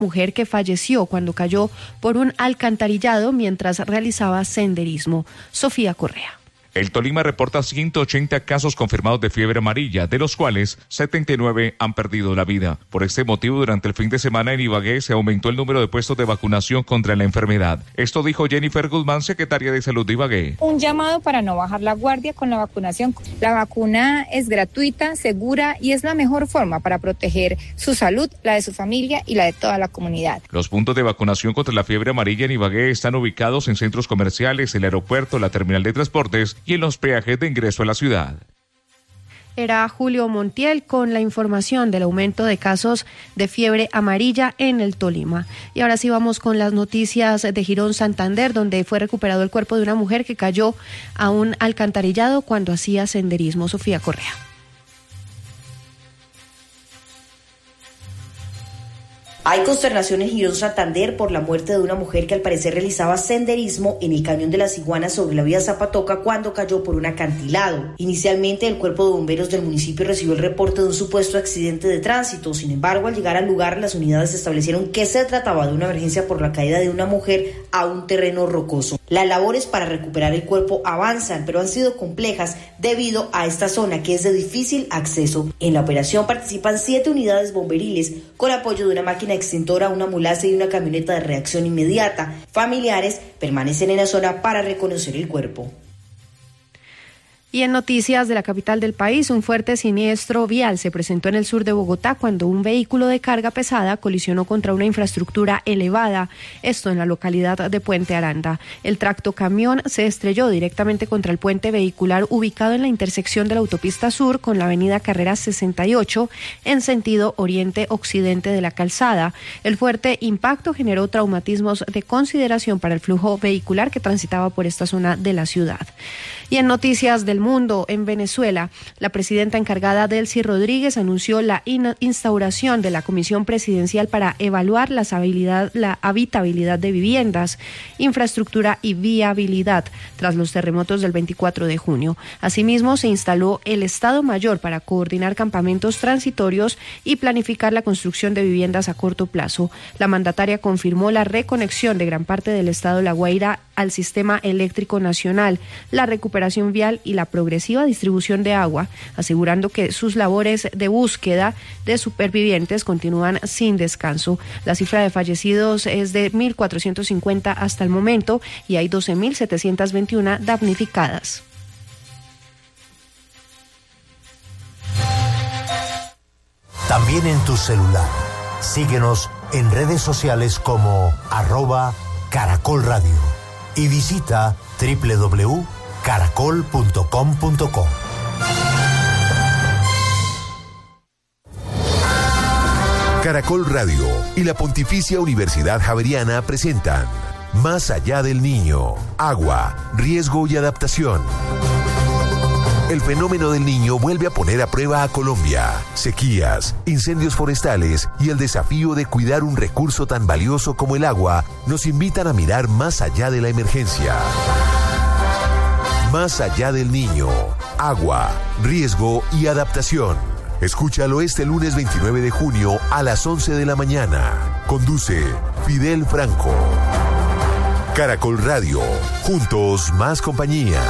mujer que falleció cuando cayó por un alcantarillado mientras realizaba senderismo. Sofía Correa. El Tolima reporta 180 casos confirmados de fiebre amarilla, de los cuales 79 han perdido la vida. Por este motivo, durante el fin de semana en Ibagué se aumentó el número de puestos de vacunación contra la enfermedad. Esto dijo Jennifer Guzmán, secretaria de Salud de Ibagué. Un llamado para no bajar la guardia con la vacunación. La vacuna es gratuita, segura y es la mejor forma para proteger su salud, la de su familia y la de toda la comunidad. Los puntos de vacunación contra la fiebre amarilla en Ibagué están ubicados en centros comerciales, el aeropuerto, la terminal de transportes y en los peajes de ingreso a la ciudad. Era Julio Montiel con la información del aumento de casos de fiebre amarilla en el Tolima. Y ahora sí vamos con las noticias de Girón Santander, donde fue recuperado el cuerpo de una mujer que cayó a un alcantarillado cuando hacía senderismo. Sofía Correa. Hay consternación en Girón Santander por la muerte de una mujer que al parecer realizaba senderismo en el Cañón de las Iguanas sobre la vía Zapatoca cuando cayó por un acantilado. Inicialmente el cuerpo de bomberos del municipio recibió el reporte de un supuesto accidente de tránsito. Sin embargo, al llegar al lugar, las unidades establecieron que se trataba de una emergencia por la caída de una mujer a un terreno rocoso. Las labores para recuperar el cuerpo avanzan, pero han sido complejas debido a esta zona que es de difícil acceso. En la operación participan 7 unidades bomberiles con apoyo de una máquina extintora, una ambulancia y una camioneta de reacción inmediata. Familiares permanecen en la zona para reconocer el cuerpo. Y en noticias de la capital del país, un fuerte siniestro vial se presentó en el sur de Bogotá cuando un vehículo de carga pesada colisionó contra una infraestructura elevada, esto en la localidad de Puente Aranda. El tractocamión se estrelló directamente contra el puente vehicular ubicado en la intersección de la autopista sur con la avenida Carrera 68 en sentido oriente-occidente de la calzada. El fuerte impacto generó traumatismos de consideración para el flujo vehicular que transitaba por esta zona de la ciudad. Y en noticias del mundo, en Venezuela, la presidenta encargada Delcy Rodríguez anunció la instauración de la Comisión Presidencial para evaluar la habitabilidad de viviendas, infraestructura y viabilidad tras los terremotos del 24 de junio. Asimismo, se instaló el Estado Mayor para coordinar campamentos transitorios y planificar la construcción de viviendas a corto plazo. La mandataria confirmó la reconexión de gran parte del estado La Guaira al sistema eléctrico nacional, la recuperación vial y la progresiva distribución de agua, asegurando que sus labores de búsqueda de supervivientes continúan sin descanso. La cifra de fallecidos es de 1.450 hasta el momento y hay 12.721 damnificadas. También en tu celular. Síguenos en redes sociales como @Caracol Radio y visita www.caracol.com.co. Caracol Radio y la Pontificia Universidad Javeriana presentan Más allá del niño, agua, riesgo y adaptación. El fenómeno del Niño vuelve a poner a prueba a Colombia. Sequías, incendios forestales y el desafío de cuidar un recurso tan valioso como el agua nos invitan a mirar más allá de la emergencia. Más allá del Niño, agua, riesgo y adaptación. Escúchalo este lunes 29 de junio a las 11 de la mañana. Conduce Fidel Franco. Caracol Radio, juntos más compañía.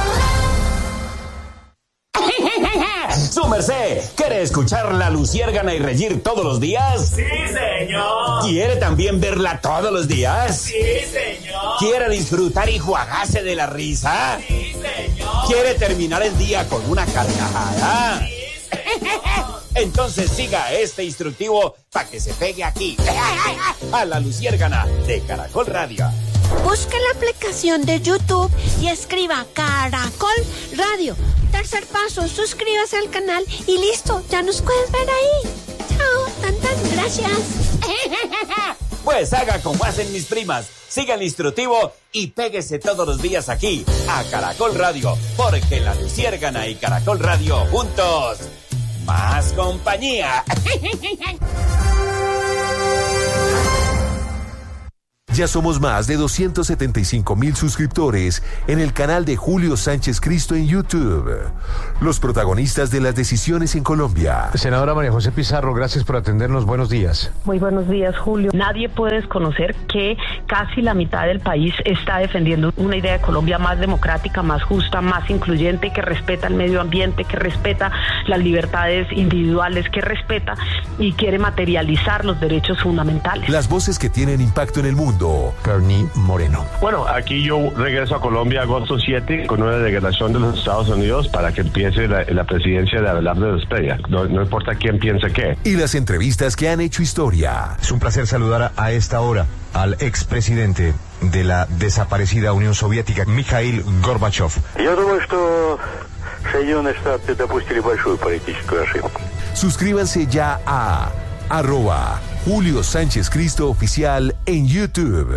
¡Su merced! ¿Quiere escuchar La Luciérgana y reír todos los días? ¡Sí, señor! ¿Quiere también verla todos los días? ¡Sí, señor! ¿Quiere disfrutar y jugarse de la risa? ¡Sí, señor! ¿Quiere terminar el día con una carcajada? ¡Sí, señor! Entonces siga este instructivo para que se pegue aquí, a La Luciérgana de Caracol Radio. Busque la aplicación de YouTube y escriba Caracol Radio. Tercer paso, suscríbase al canal y listo, ya nos puedes ver ahí. Chao, gracias. Pues haga como hacen mis primas, siga el instructivo y péguese todos los días aquí, a Caracol Radio, porque La Luciérgana y Caracol Radio juntos, más compañía. Ya somos más de 275,000 suscriptores en el canal de Julio Sánchez Cristo en YouTube. Los protagonistas de las decisiones en Colombia. Senadora María José Pizarro, gracias por atendernos. Buenos días. Muy buenos días, Julio. Nadie puede desconocer que casi la mitad del país está defendiendo una idea de Colombia más democrática, más justa, más incluyente, que respeta el medio ambiente, que respeta las libertades individuales, que respeta y quiere materializar los derechos fundamentales. Las voces que tienen impacto en el mundo. Bernie Moreno. Bueno, aquí yo regreso a Colombia agosto 7 con una delegación de los Estados Unidos para que empiece la presidencia de Abelardo Despella. No importa quién piense qué. Y las entrevistas que han hecho historia. Es un placer saludar a esta hora al expresidente de la desaparecida Unión Soviética, Mikhail Gorbachev. Я думаю, что Соединенные Штаты допустили большую политическую ошибку. Suscríbanse ya a @Julio Sánchez Cristo Oficial en YouTube.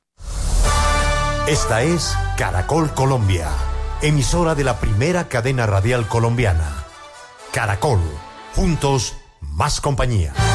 Esta es Caracol Colombia, emisora de la primera cadena radial colombiana. Caracol, juntos, más compañía.